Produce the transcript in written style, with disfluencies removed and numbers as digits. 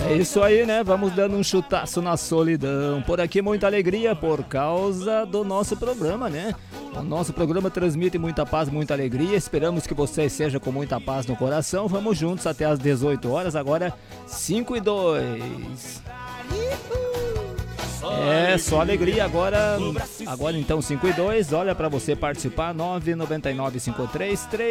É isso aí, né? Vamos dando um chutaço na solidão. Por aqui muita alegria por causa do nosso programa, né? O nosso programa transmite muita paz, muita alegria. Esperamos que você seja com muita paz no coração. Vamos juntos até às 18 horas, agora 5:02. É, só alegria agora então 5:02. Olha para você participar, 99953